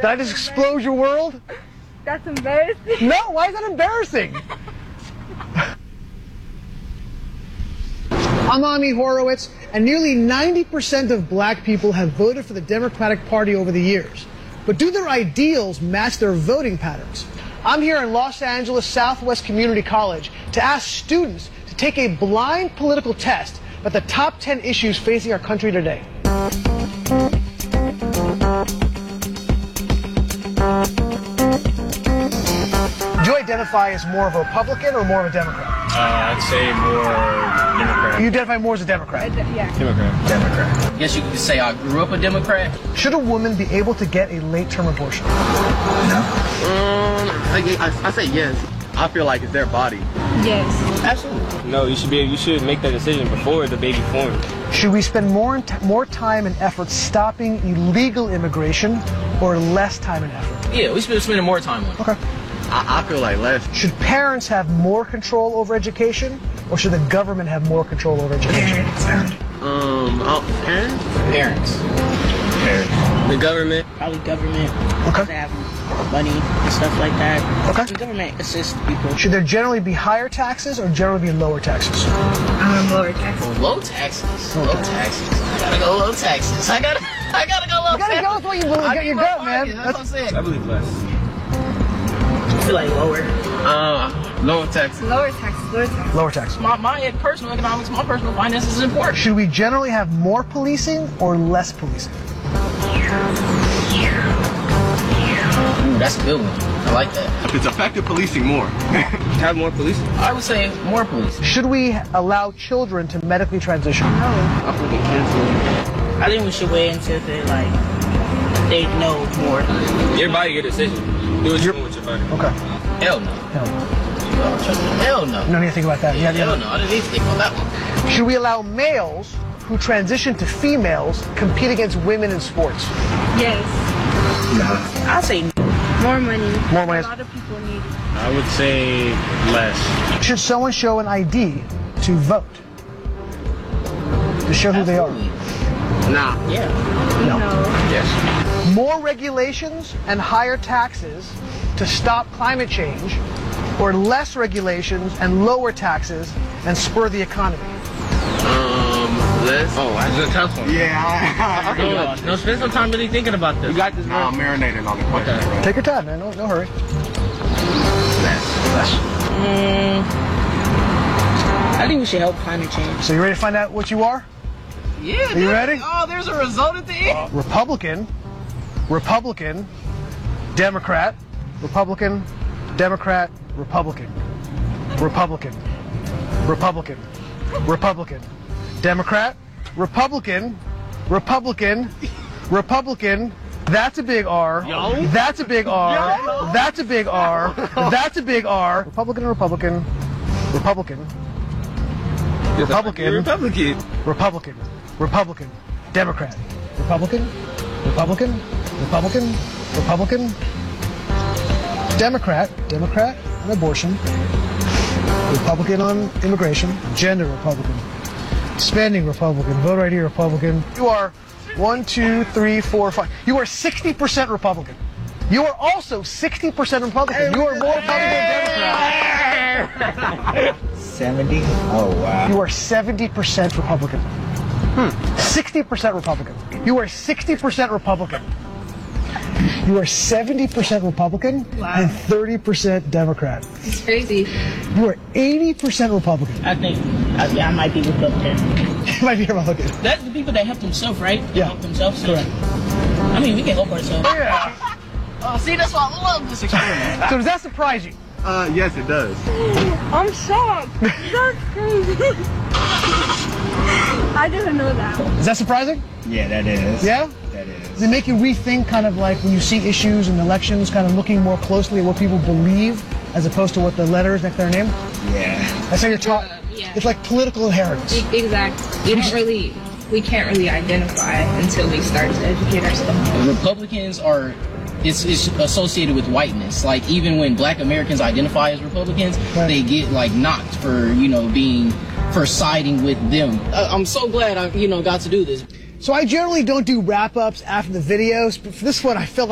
Did I just explode your world? That's embarrassing. No, why is that embarrassing? I'm Ami Horowitz, and nearly 90% of black people have voted for the Democratic Party over the years. But do their ideals match their voting patterns? I'm here in Los Angeles Southwest Community College to ask students to take a blind political test about the top 10 issues facing our country today. Do you identify as more of a Republican or more of a Democrat? I'd say more Democrat. You identify more as a Democrat? Yeah. Democrat. I guess you could say I grew up a Democrat. Should a woman be able to get a late-term abortion? I say yes. I feel like it's their body. Yes. Absolutely. No, you should make that decision before the baby forms. Should we spend more time and effort stopping illegal immigration or less time and effort? Yeah, we should be spending more time on it. Okay. I feel like less. Should parents have more control over education or should the government have more control over education? Parents. Parents. The government. Probably government. Okay. To have money and stuff like that. Okay. The government assists people. Should there generally be higher taxes or generally be lower taxes? Lower taxes. Low taxes. Low taxes. I gotta go low taxes. I gotta go low taxes. You gotta go with what you believe. Get your gut, man. That's what I'm saying. I believe less. I feel like lower. Lower taxes. Lower taxes. Lower taxes. Lower taxes. My personal economics, my personal finances is important. Should we generally have more policing or less policing? Ooh, that's a good one. I like that. It's effective policing more. Have more police. I would say more police. Should we allow children to medically transition? I think it is. I think we should wait until they know more. Your body, your decision. Do what you want with your body. Okay. Hell no. Hell no. You don't need to think about that. Hell no. I didn't even think about that one. Should we allow males who transition to females compete against women in sports? Yes. I say More money. More money. A lot of people need it. I would say less. Should someone show an ID to vote? To show who they are? Nah. yeah. No. Yes. More regulations and higher taxes to stop climate change, or less regulations and lower taxes and spur the economy? Less. Oh, that's a tough one. Yeah. No, spend some time really thinking about this. You got this. Nah, I'm marinating on the question. Okay. Take your time, man. No hurry. Less. I think we should help climate change. So you ready to find out what you are? Yeah. Are you ready? Oh, there's a result at the end. Republican, Democrat, Republican, Democrat, Republican, Republican, Republican, Republican, Democrat, Republican, Republican, Republican. That's a big R. That's a big R. That's a big R. That's a big R. Republican, Republican, Republican, Republican, Republican, Republican, Democrat, Republican, Republican, Republican, Republican, Democrat, on abortion, Republican on immigration, gender Republican, spending Republican, vote right here Republican. You are 1, 2, 3, 4, 5. You are 60% Republican. You are also 60% Republican. You are more Republican than Democrat. 70? Oh, wow. You are 70% Republican. 60% Republican. You are 60% Republican. You are 70% Republican and 30% Democrat. It's crazy. You are 80% Republican. I think I might be Republican. You might be Republican. That's the people that help themselves, right? They Yeah. help themselves. So Correct. I mean, we can help ourselves. Yeah. Oh, see, that's why I love this experiment. So does that surprise you? Yes, it does. I'm shocked. That's crazy. I didn't know that. Is that surprising? Yeah, that is. Yeah? That is. Does it make you rethink kind of like when you see issues and elections, kind of looking more closely at what people believe as opposed to what the letters next to their name? Yeah. That's how you're taught. Yeah. It's like political inheritance. Exactly. We can't really identify until we start to educate ourselves. Republicans are, it's associated with whiteness. Like even when black Americans identify as Republicans, Right. they get like knocked for, for siding with them. I'm so glad I, got to do this. So I generally don't do wrap-ups after the videos, but for this one I felt